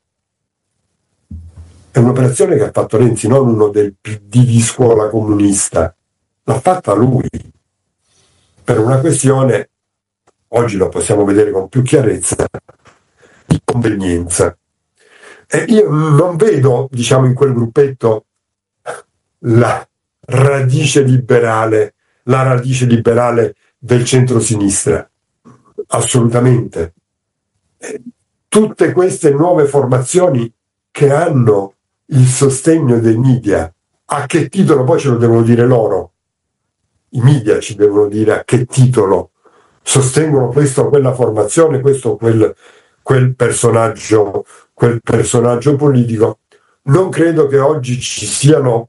S2: È un'operazione che ha fatto Renzi, non uno del P D di scuola comunista. L'ha fatta lui. Per una questione, oggi lo possiamo vedere con più chiarezza, di convenienza. E io non vedo, diciamo, in quel gruppetto la radice liberale, la radice liberale del centro-sinistra. Assolutamente. Tutte queste nuove formazioni che hanno il sostegno dei media, a che titolo? Poi ce lo devono dire loro. I media ci devono dire a che titolo sostengono questo o quella formazione, questo o quel, quel personaggio quel personaggio politico. Non credo che oggi ci siano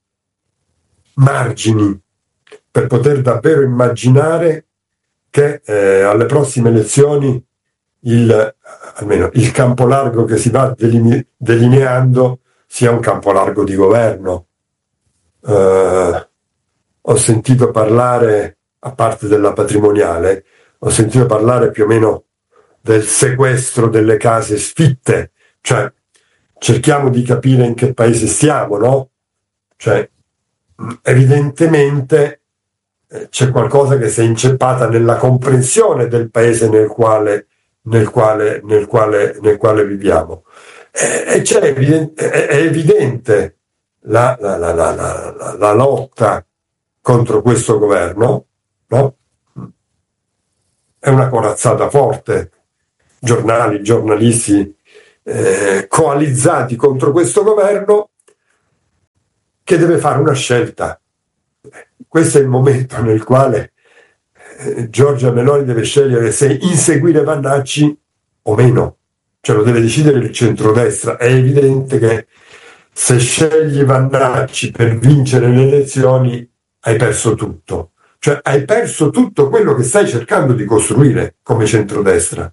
S2: margini per poter davvero immaginare che eh, alle prossime elezioni il, almeno il campo largo che si va deline- delineando sia un campo largo di governo. Eh, ho sentito parlare, a parte della patrimoniale, ho sentito parlare più o meno del sequestro delle case sfitte. Cioè, cerchiamo di capire in che paese stiamo, no? Cioè, evidentemente eh, c'è qualcosa che si è inceppata nella comprensione del paese nel quale, nel quale, nel quale, nel quale viviamo. E, e c'è evidente, è, è evidente la, la, la, la, la, la lotta contro questo governo, no? È una corazzata forte. Giornali, giornalisti eh, coalizzati contro questo governo, che deve fare una scelta. Questo è il momento nel quale eh, Giorgia Meloni deve scegliere se inseguire Vannacci o meno, cioè lo deve decidere il centrodestra. È evidente che se scegli Vannacci per vincere le elezioni hai perso tutto, cioè hai perso tutto quello che stai cercando di costruire come centrodestra.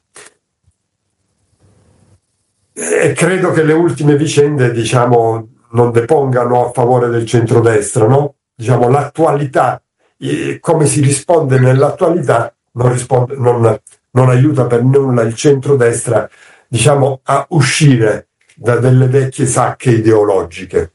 S2: E credo che le ultime vicende, diciamo, non depongano a favore del centrodestra, no? Diciamo, l'attualità, eh, come si risponde nell'attualità, non, risponde, non, non aiuta per nulla il centrodestra, diciamo, a uscire da delle vecchie sacche ideologiche.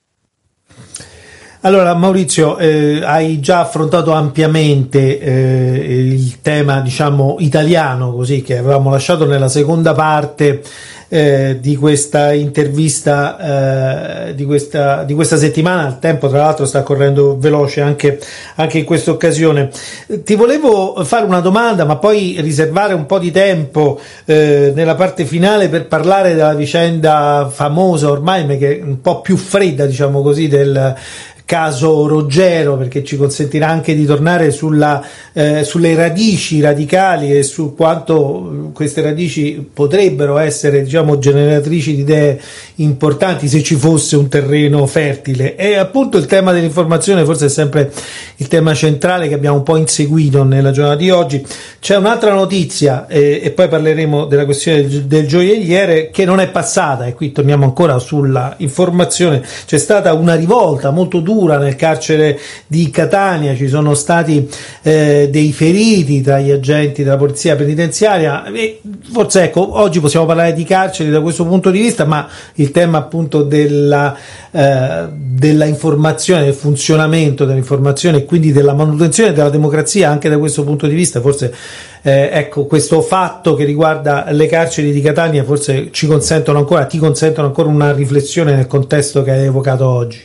S1: Allora Maurizio, eh, hai già affrontato ampiamente eh, il tema, diciamo, italiano, così, che avevamo lasciato nella seconda parte eh, di questa intervista eh, di questa di questa settimana. Il tempo tra l'altro sta correndo veloce anche, anche in questa occasione. Ti volevo fare una domanda, ma poi riservare un po' di tempo eh, nella parte finale per parlare della vicenda famosa ormai, ma che è un po' più fredda, diciamo così, del caso Roggero, perché ci consentirà anche di tornare sulla, eh, sulle radici radicali e su quanto queste radici potrebbero essere, diciamo, generatrici di idee importanti se ci fosse un terreno fertile. E appunto il tema dell'informazione forse è sempre il tema centrale che abbiamo un po' inseguito nella giornata di oggi. C'è un'altra notizia eh, e poi parleremo della questione del, del gioielliere, che non è passata, e qui torniamo ancora sulla informazione. C'è stata una rivolta molto dura nel carcere di Catania, ci sono stati eh, dei feriti tra gli agenti della polizia penitenziaria, e forse, ecco, oggi possiamo parlare di carceri da questo punto di vista, ma il tema appunto della, eh, della informazione, del funzionamento dell'informazione e quindi della manutenzione della democrazia anche da questo punto di vista, forse eh, ecco, questo fatto che riguarda le carceri di Catania forse ci consentono ancora, ti consentono ancora una riflessione nel contesto che hai evocato oggi.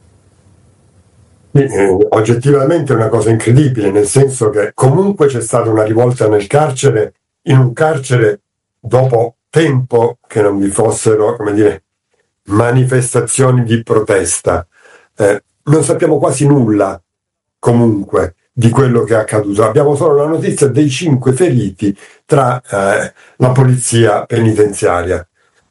S2: Eh, oggettivamente è una cosa incredibile, nel senso che comunque c'è stata una rivolta nel carcere, in un carcere dopo tempo che non vi fossero, come dire, manifestazioni di protesta. Eh, non sappiamo quasi nulla comunque di quello che è accaduto, abbiamo solo la notizia dei cinque feriti tra eh, la polizia penitenziaria.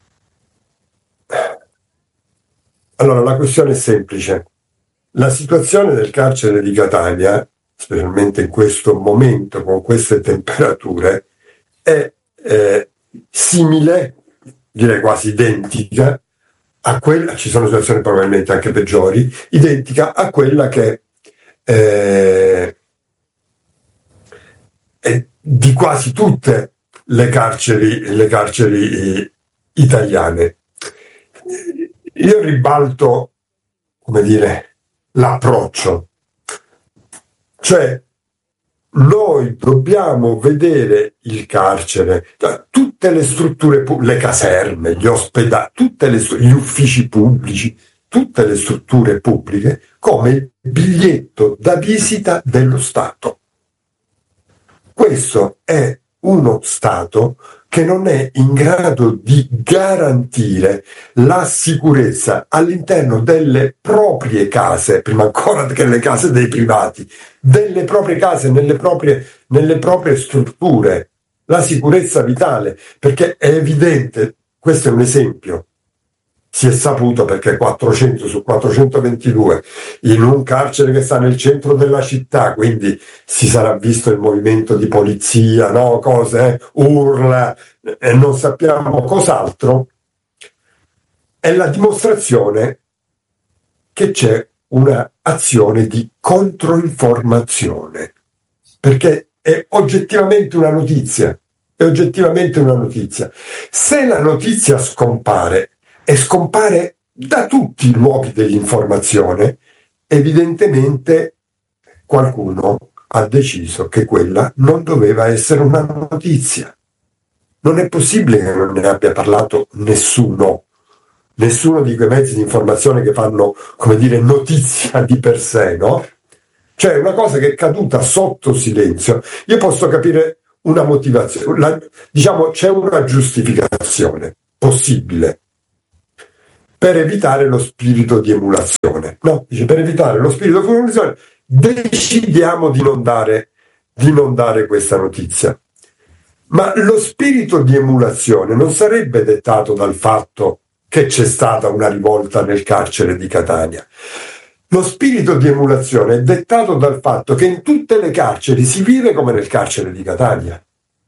S2: Allora la questione è semplice. La situazione del carcere di Catania, specialmente in questo momento, con queste temperature, è eh, simile, direi quasi identica, a quella, ci sono situazioni probabilmente anche peggiori, identica a quella che eh, è di quasi tutte le carceri, le carceri italiane. Io ribalto, come dire, l'approccio, cioè noi dobbiamo vedere il carcere, tutte le strutture, le caserme, gli ospedali, tutte le, gli uffici pubblici, tutte le strutture pubbliche come il biglietto da visita dello Stato. Questo è uno Stato che non è in grado di garantire la sicurezza all'interno delle proprie case, prima ancora che le case dei privati, delle proprie case, nelle proprie, nelle proprie strutture, la sicurezza vitale, perché è evidente, questo è un esempio, si è saputo perché quattrocento su quattrocentoventidue in un carcere che sta nel centro della città, quindi si sarà visto il movimento di polizia, no, cose, eh, urla e non sappiamo cos'altro, è la dimostrazione che c'è un'azione di controinformazione, perché è oggettivamente una notizia, è oggettivamente una notizia. Se la notizia scompare e scompare da tutti i luoghi dell'informazione, evidentemente qualcuno ha deciso che quella non doveva essere una notizia. Non è possibile che non ne abbia parlato nessuno, nessuno di quei mezzi di informazione che fanno, come dire, notizia di per sé, no? Cioè una cosa che è caduta sotto silenzio. Io posso capire una motivazione, la, diciamo c'è una giustificazione. possibile per evitare lo spirito di emulazione. No, dice, per evitare lo spirito di emulazione decidiamo di non dare, di non dare questa notizia. Ma lo spirito di emulazione non sarebbe dettato dal fatto che c'è stata una rivolta nel carcere di Catania. Lo spirito di emulazione è dettato dal fatto che in tutte le carceri si vive come nel carcere di Catania.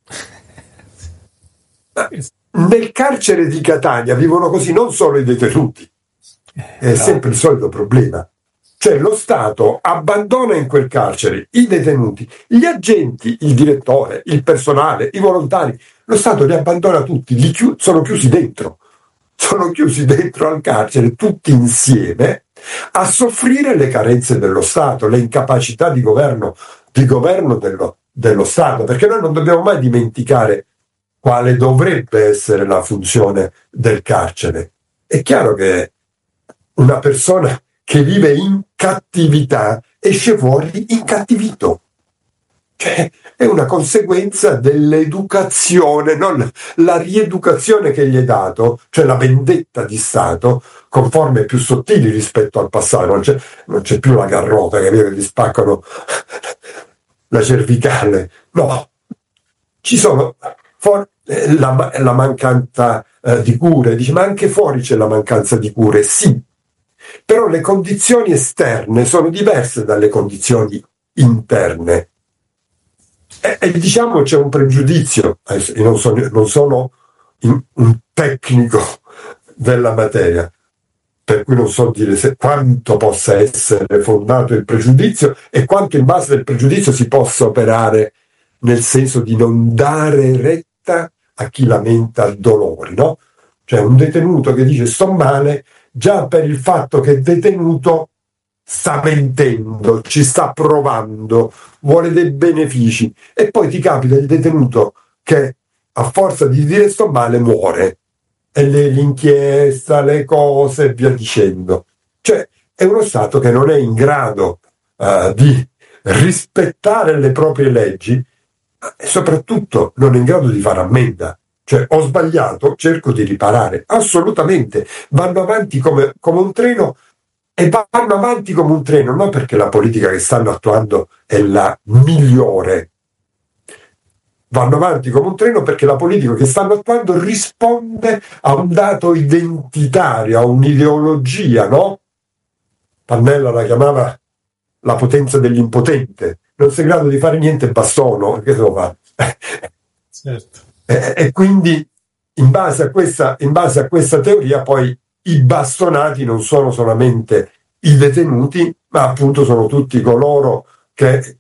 S2: Nel carcere di Catania vivono così non solo i detenuti, è sempre il solito problema. Cioè lo Stato abbandona in quel carcere i detenuti, gli agenti, il direttore, il personale, i volontari. Lo Stato li abbandona tutti, li chiu- sono chiusi dentro, sono chiusi dentro al carcere tutti insieme a soffrire le carenze dello Stato, le incapacità di governo, di governo dello, dello Stato, perché noi non dobbiamo mai dimenticare quale dovrebbe essere la funzione del carcere. È chiaro che una persona che vive in cattività esce fuori incattivito. Cioè, è una conseguenza dell'educazione, non la rieducazione che gli è dato, cioè la vendetta di Stato, con forme più sottili rispetto al passato. Non c'è, non c'è più la garrota, capito, che gli spaccano la cervicale. No, ci sono for- la, la mancanza eh, di cure. Dice, ma anche fuori c'è la mancanza di cure. Sì, però le condizioni esterne sono diverse dalle condizioni interne. E, e diciamo c'è un pregiudizio, io non sono, non sono in, un tecnico della materia, per cui non so dire se, quanto possa essere fondato il pregiudizio e quanto in base al pregiudizio si possa operare nel senso di non dare retta a chi lamenta dolori, no? Cioè un detenuto che dice sto male, già per il fatto che il detenuto sta mentendo, ci sta provando, vuole dei benefici, e poi ti capita il detenuto che a forza di dire sto male muore, e le, l'inchiesta, le cose e via dicendo. Cioè è uno Stato che non è in grado uh, di rispettare le proprie leggi e soprattutto non è in grado di fare ammenda. Cioè ho sbagliato, cerco di riparare. Assolutamente, vanno avanti come, come un treno, e vanno avanti come un treno, non perché la politica che stanno attuando è la migliore, vanno avanti come un treno perché la politica che stanno attuando risponde a un dato identitario, a un'ideologia, no? Pannella la chiamava la potenza dell'impotente, non sei in grado di fare niente, bastono, che devo fare? Certo. E, e quindi in base a questa, in base a questa teoria poi i bastonati non sono solamente i detenuti, ma appunto sono tutti coloro che,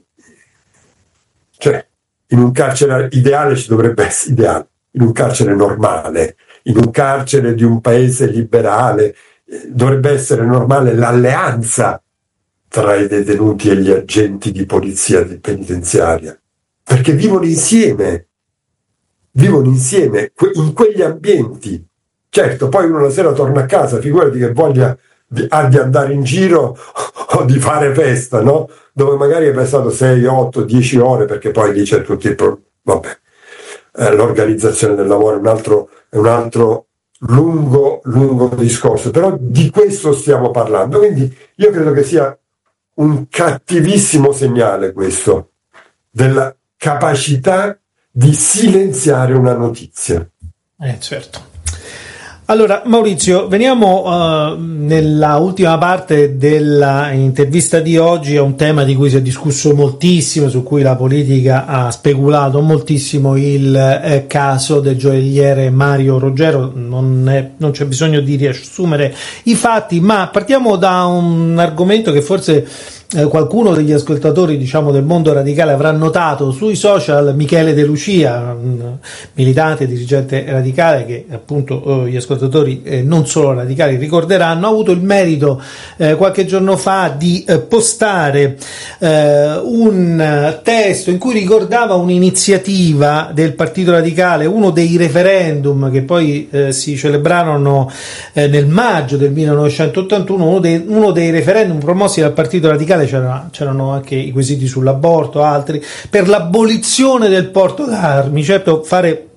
S2: cioè, in un carcere ideale ci dovrebbe essere, ideale, in un carcere normale, in un carcere di un paese liberale, eh, dovrebbe essere normale l'alleanza tra i detenuti e gli agenti di polizia penitenziaria, perché vivono insieme, vivono insieme in quegli ambienti. Certo, poi uno la sera torna a casa, figurati che voglia di, ha di andare in giro o di fare festa, no? Dove magari è passato sei, otto, dieci ore, perché poi lì c'è tutto il problema. Vabbè, eh, l'organizzazione del lavoro è un altro, è un altro lungo, lungo discorso, però di questo stiamo parlando. Quindi io credo che sia un cattivissimo segnale questo, della capacità di silenziare una notizia.
S1: Eh, certo. Allora Maurizio, veniamo uh, nella ultima parte della intervista di oggi a un tema di cui si è discusso moltissimo, su cui la politica ha speculato moltissimo, il eh, caso del gioielliere Mario Roggero. Non, è, non c'è bisogno di riassumere i fatti, ma partiamo da un argomento che forse Eh, qualcuno degli ascoltatori, diciamo, del mondo radicale avrà notato sui social. Michele De Lucia, un militante, dirigente radicale che appunto eh, gli ascoltatori eh, non solo radicali ricorderanno, ha avuto il merito eh, qualche giorno fa di eh, postare eh, un testo in cui ricordava un'iniziativa del Partito Radicale, uno dei referendum che poi eh, si celebrarono eh, nel maggio del millenovecentottantuno, uno dei, uno dei referendum promossi dal Partito Radicale. C'erano, c'erano anche i quesiti sull'aborto, altri, per l'abolizione del porto d'armi. Certo, fare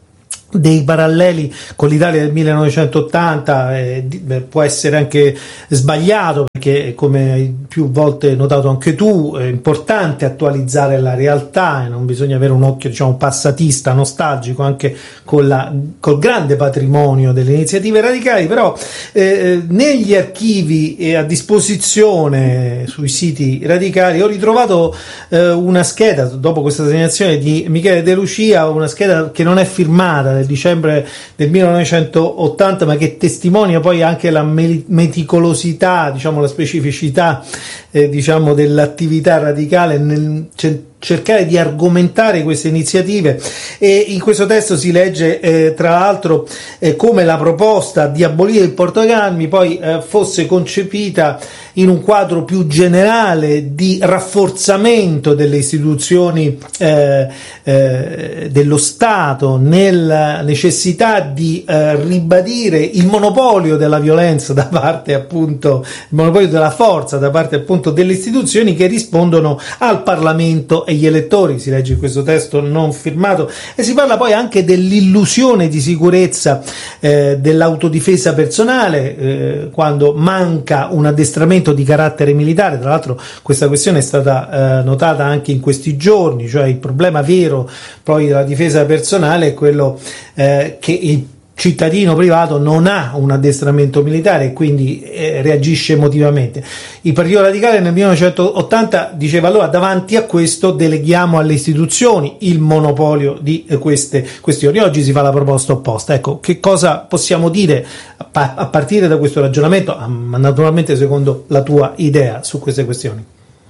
S1: dei paralleli con l'Italia del millenovecentottanta, eh, può essere anche sbagliato, perché come hai più volte notato anche tu è importante attualizzare la realtà e non bisogna avere un occhio, diciamo, passatista, nostalgico, anche con la, col grande patrimonio delle iniziative radicali. Però eh, negli archivi e a disposizione sui siti radicali ho ritrovato eh, una scheda, dopo questa segnalazione di Michele De Lucia, una scheda che non è firmata, del dicembre del millenovecentottanta, ma che testimonia poi anche la meticolosità, diciamo la specificità eh, diciamo dell'attività radicale nel cercare di argomentare queste iniziative. E in questo testo si legge eh, tra l'altro eh, come la proposta di abolire il portaarmi poi eh, fosse concepita in un quadro più generale di rafforzamento delle istituzioni eh, eh, dello Stato, nella necessità di eh, ribadire il monopolio della violenza da parte, appunto, il monopolio della forza da parte, appunto, delle istituzioni che rispondono al Parlamento e gli elettori. Si legge in questo testo non firmato, e si parla poi anche dell'illusione di sicurezza eh, dell'autodifesa personale eh, quando manca un addestramento di carattere militare. Tra l'altro questa questione è stata eh, notata anche in questi giorni, cioè il problema vero poi della difesa personale è quello eh, che il cittadino privato non ha un addestramento militare e quindi eh, reagisce emotivamente. Il Partito Radicale nel millenovecentottanta diceva: allora davanti a questo deleghiamo alle istituzioni il monopolio di eh, queste questioni. Oggi si fa la proposta opposta. Ecco, che cosa possiamo dire a, pa- a partire da questo ragionamento, ma naturalmente secondo la tua idea su queste questioni?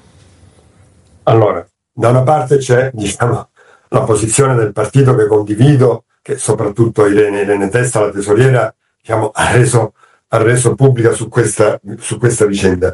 S2: Allora, da una parte c'è, diciamo, la posizione del partito che condivido, che soprattutto Irene, Irene Testa, la tesoriera, diciamo, ha reso, ha reso pubblica su questa, su questa vicenda.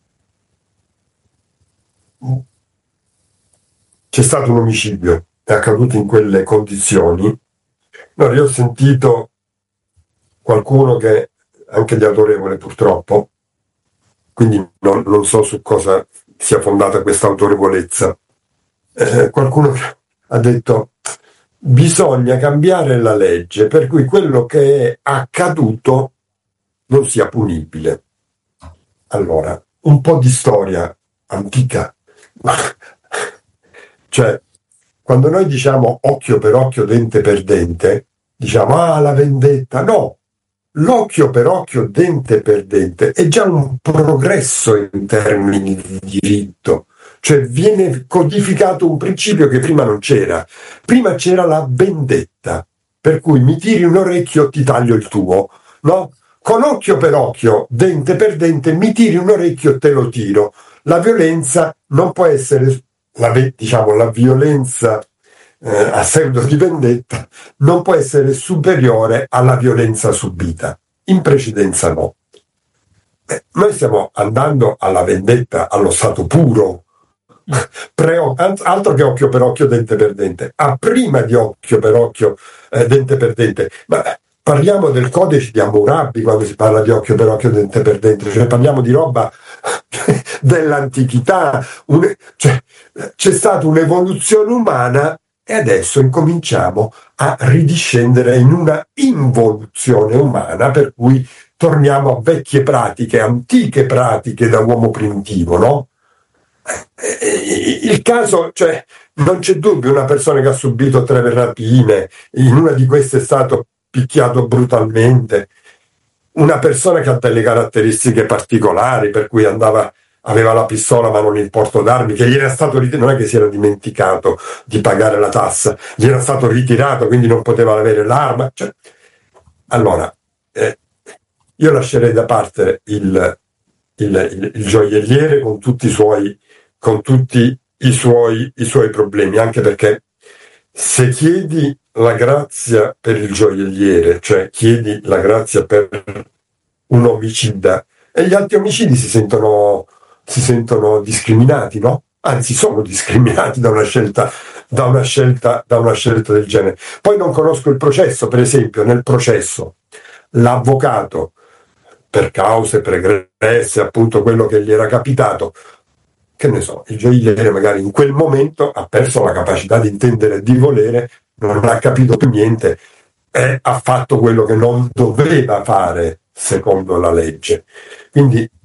S2: C'è stato un omicidio, è accaduto in quelle condizioni. No, io ho sentito qualcuno che, anche di autorevole purtroppo, quindi non, non so su cosa sia fondata questa autorevolezza, eh, qualcuno che ha detto: bisogna cambiare la legge per cui quello che è accaduto non sia punibile. Allora, un po' di storia antica. Cioè, quando noi diciamo occhio per occhio, dente per dente, diciamo ah, la vendetta. No, l'occhio per occhio, dente per dente è già un progresso in termini di diritto. Cioè viene codificato un principio che prima non c'era. Prima c'era la vendetta, per cui mi tiri un orecchio, ti taglio il tuo, no? Con occhio per occhio, dente per dente, mi tiri un orecchio, te lo tiro. La violenza non può essere, la, diciamo, la violenza eh, a seguito di vendetta non può essere superiore alla violenza subita. In precedenza no. Eh, noi stiamo andando alla vendetta allo stato puro. Pre- altro che occhio per occhio, dente per dente, a prima di occhio per occhio, eh, dente per dente. Ma parliamo del codice di Hammurabi quando si parla di occhio per occhio, dente per dente, cioè parliamo di roba dell'antichità. Un, cioè, c'è stata un'evoluzione umana e adesso incominciamo a ridiscendere in una involuzione umana, per cui torniamo a vecchie pratiche, antiche pratiche da uomo primitivo, no? Il caso, cioè, non c'è dubbio, una persona che ha subito tre rapine, in una di queste è stato picchiato brutalmente, una persona che ha delle caratteristiche particolari, per cui andava, aveva la pistola ma non il porto d'armi, che gli era stato ritirato, non è che si era dimenticato di pagare la tassa, gli era stato ritirato, quindi non poteva avere l'arma. Cioè, allora, eh, io lascerei da parte il, il, il, il gioielliere con tutti i suoi con tutti i suoi, i suoi problemi, anche perché se chiedi la grazia per il gioielliere, cioè chiedi la grazia per un omicida, e gli altri omicidi si sentono, si sentono discriminati, no? Anzi, sono discriminati da una scelta, da una scelta, da una scelta del genere. Poi non conosco il processo, per esempio, nel processo l'avvocato, per cause pregresse, appunto quello che gli era capitato, che ne so, il gioielliere magari in quel momento ha perso la capacità di intendere e di volere, non ha capito più niente, eh, ha fatto quello che non doveva fare secondo la legge. Quindi